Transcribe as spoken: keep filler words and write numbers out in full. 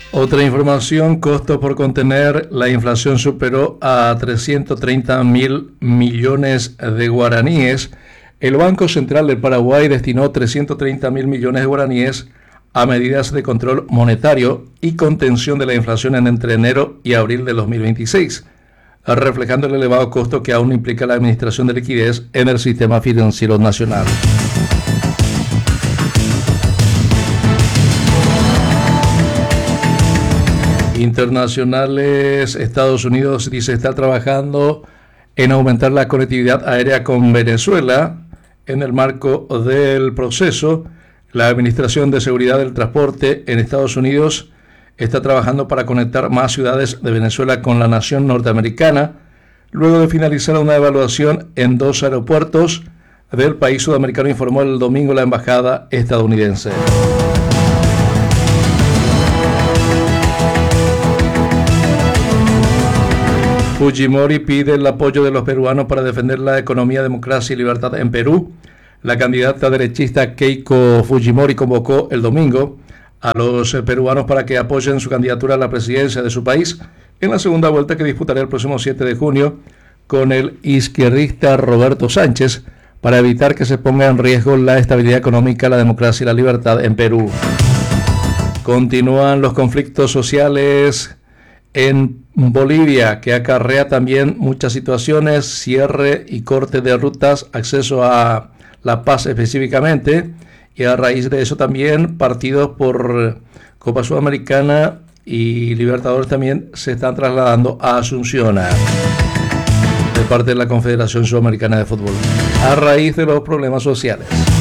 Otra información, costos por contener la inflación superó a trescientos treinta mil millones de guaraníes. El Banco Central del Paraguay destinó trescientos treinta mil millones de guaraníes a medidas de control monetario y contención de la inflación en entre enero y abril de dos mil veintiséis, reflejando el elevado costo que aún implica la administración de liquidez en el sistema financiero nacional. Internacionales, Estados Unidos dice estar trabajando en aumentar la conectividad aérea con Venezuela. En el marco del proceso, la Administración de Seguridad del Transporte en Estados Unidos está trabajando para conectar más ciudades de Venezuela con la nación norteamericana, luego de finalizar una evaluación en dos aeropuertos del país sudamericano, informó el domingo la embajada estadounidense. Fujimori pide el apoyo de los peruanos para defender la economía, democracia y libertad en Perú. La candidata derechista Keiko Fujimori convocó el domingo a los peruanos para que apoyen su candidatura a la presidencia de su país en la segunda vuelta que disputará el próximo siete de junio con el izquierdista Roberto Sánchez, para evitar que se ponga en riesgo la estabilidad económica, la democracia y la libertad en Perú. Continúan los conflictos sociales en Bolivia, que acarrea también muchas situaciones, cierre y corte de rutas, acceso a La Paz específicamente, y a raíz de eso también partidos por Copa Sudamericana y Libertadores también se están trasladando a Asunción de parte de la Confederación Sudamericana de Fútbol a raíz de los problemas sociales.